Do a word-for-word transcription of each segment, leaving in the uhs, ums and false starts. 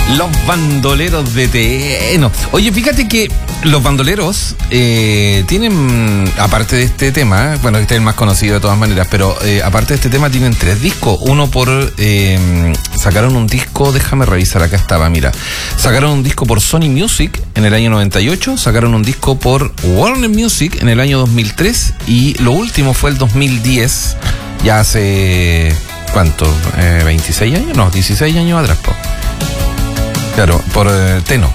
Los bandoleros de Teno. Oye, fíjate que los bandoleros eh, tienen, aparte de este tema, bueno, este es el más conocido de todas maneras, pero eh, aparte de este tema tienen tres discos. Uno por, eh, sacaron un disco, déjame revisar, acá estaba, mira. Sacaron un disco por Sony Music en el año noventa y ocho, sacaron un disco por Warner Music en el año dos mil tres y lo último fue el dos mil diez, ya hace, ¿cuánto? Eh, ¿veintiséis años? No, dieciséis años atrás, po. Claro, por eh, Teno.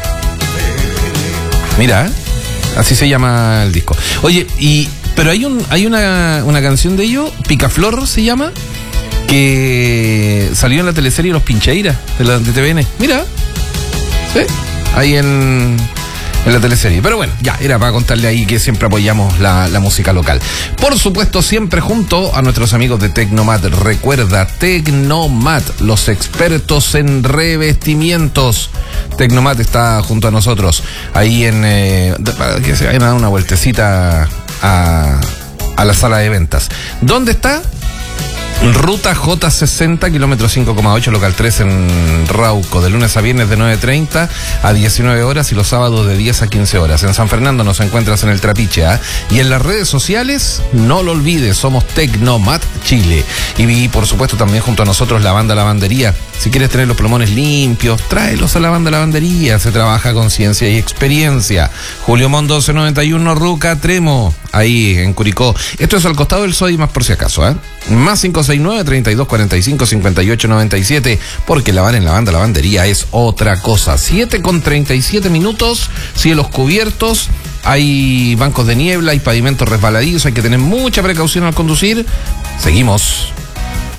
Mira, ¿eh? Así se llama el disco. Oye, y pero hay un hay una, una canción de ellos, Picaflor se llama, que salió en la teleserie Los Pincheiras de, la, de T V N. Mira, ¿sí? Ahí en, en la teleserie. Pero bueno, ya, era para contarle ahí que siempre apoyamos la, la música local. Por supuesto, siempre junto a nuestros amigos de Tecnomat. Recuerda, Tecnomat, los expertos en revestimientos. Tecnomat está junto a nosotros. Ahí en... Eh, para que se vayan a dar una vueltecita a, a la sala de ventas. ¿Dónde está? Ruta J sesenta, kilómetro cinco coma ocho, local tres en Rauco, de lunes a viernes de nueve treinta a diecinueve horas y los sábados de diez a quince horas. En San Fernando nos encuentras en el Trapiche, ¿eh? Y en las redes sociales, no lo olvides, somos Tecnomat Chile. Y por supuesto también junto a nosotros la banda Lavandería. Si quieres tener los plumones limpios, tráelos a la banda Lavandería. Se trabaja con ciencia y experiencia. Julio Mon doce noventa y uno, Ruca Tremo, ahí en Curicó. Esto es al costado del Sodimac por si acaso, ¿eh? Más cinco seis nueve, treinta y dos cuarenta y cinco, cincuenta y ocho noventa y siete, porque lavar en la banda Lavandería es otra cosa. siete con treinta y siete minutos, cielos cubiertos, hay bancos de niebla, hay pavimentos resbaladizos, hay que tener mucha precaución al conducir. Seguimos.